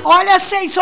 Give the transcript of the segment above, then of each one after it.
Olha,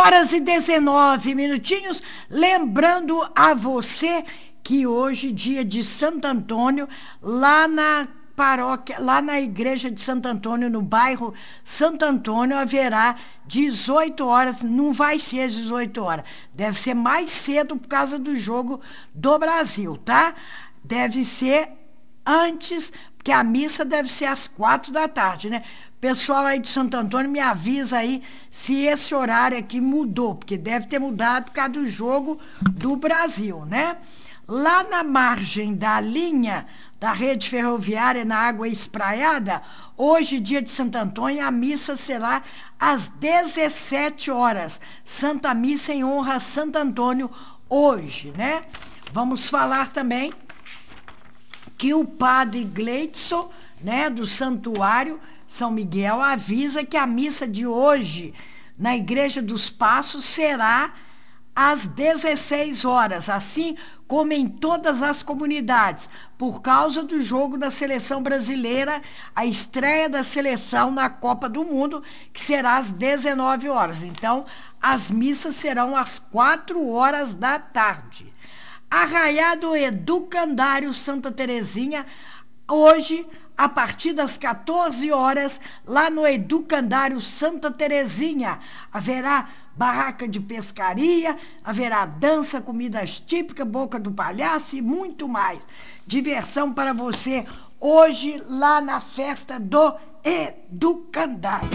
6h19. Lembrando a você que hoje, dia de Santo Antônio, lá na paróquia, lá na igreja de Santo Antônio, no bairro Santo Antônio, haverá 18 horas, não vai ser às 18 horas, deve ser mais cedo por causa do jogo do Brasil, tá? Deve ser antes, porque a missa deve ser às 4 da tarde, né? Pessoal aí de Santo Antônio, me avisa aí se esse horário aqui mudou, porque deve ter mudado por causa do jogo do Brasil, né? Lá na margem da linha da rede ferroviária, na Água Espraiada, hoje, dia de Santo Antônio, a missa será às 17 horas. Santa Missa em honra a Santo Antônio hoje, né? Vamos falar também que o padre Gleidson, né, do Santuário São Miguel, avisa que a missa de hoje na Igreja dos Passos será às 16 horas, assim como em todas as comunidades, por causa do jogo da seleção brasileira, a estreia da seleção na Copa do Mundo, que será às 19 horas. Então, as missas serão às 4 horas da tarde. Arraiado Educandário Santa Terezinha, hoje, a partir das 14 horas, lá no Educandário Santa Terezinha, haverá barraca de pescaria, haverá dança, comidas típicas, boca do palhaço e muito mais. Diversão para você hoje lá na festa do Educandário.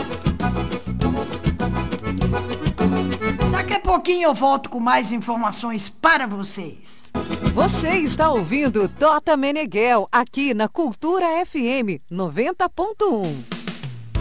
Daqui a pouquinho eu volto com mais informações para vocês. Você está ouvindo Tota Meneghel aqui na Cultura FM 90.1.